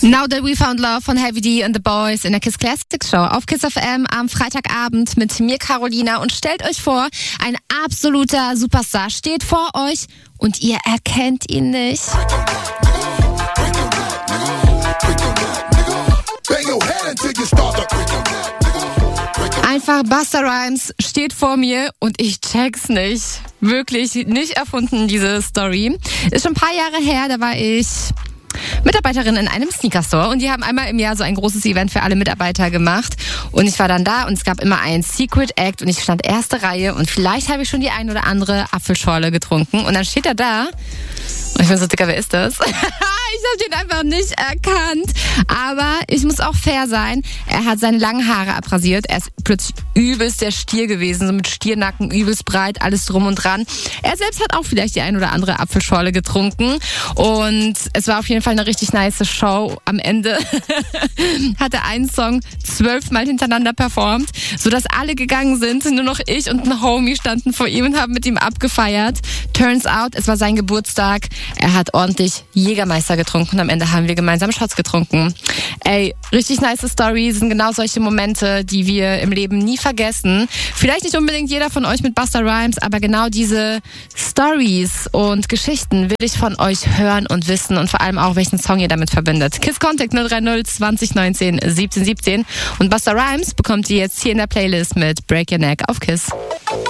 Now That We Found Love von Heavy D and the Boys in der Kiss Classics Show auf Kiss FM am Freitagabend mit mir, Carolina. Und stellt euch vor, ein absoluter Superstar steht vor euch und ihr erkennt ihn nicht. Einfach Busta Rhymes steht vor mir und ich check's nicht. Wirklich nicht erfunden, diese Story. Ist schon ein paar Jahre her, da war ich Mitarbeiterin in einem Sneaker-Store und die haben einmal im Jahr so ein großes Event für alle Mitarbeiter gemacht und ich war dann da und es gab immer einen Secret Act und ich stand erste Reihe und vielleicht habe ich schon die ein oder andere Apfelschorle getrunken und dann steht er da und ich bin so, Dicker, wer ist das? Ich habe den einfach nicht erkannt. Aber ich muss auch fair sein. Er hat seine langen Haare abrasiert. Er ist plötzlich übelst der Stier gewesen. So mit Stiernacken, übelst breit, alles drum und dran. Er selbst hat auch vielleicht die ein oder andere Apfelschorle getrunken. Und es war auf jeden Fall eine richtig nice Show. Am Ende hat er einen Song 12 Mal hintereinander performt, sodass alle gegangen sind. Nur noch ich und ein Homie standen vor ihm und haben mit ihm abgefeiert. Turns out, es war sein Geburtstag. Er hat ordentlich Jägermeister getrunken und am Ende haben wir gemeinsam Shots getrunken. Ey, richtig nice Story, sind genau solche Momente, die wir im Leben nie vergessen. Vielleicht nicht unbedingt jeder von euch mit Busta Rhymes, aber genau diese Stories und Geschichten will ich von euch hören und wissen und vor allem auch, welchen Song ihr damit verbindet. Kiss Contact 030 2019 1717 und Busta Rhymes bekommt ihr jetzt hier in der Playlist mit Break Your Neck auf Kiss.